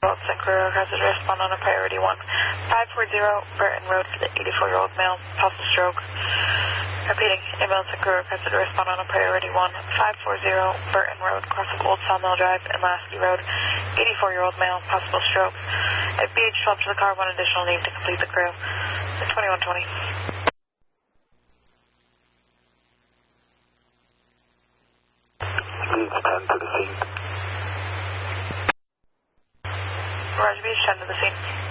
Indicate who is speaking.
Speaker 1: Wilson Career Hazard respond on a priority 1. 540 Burton Road for the 84-year-old male, pulse stroke. Repeating, ambulance and career hazard respond on a priority 1. 540 Burton Road, cross of Old Sawmill Drive and Lasky Road. 84-year-old male, possible stroke. At BH12 to the car, 1 additional need to complete the crew. 2120.
Speaker 2: Beach 10 to the scene.
Speaker 1: Roger, Beach 10 to the scene.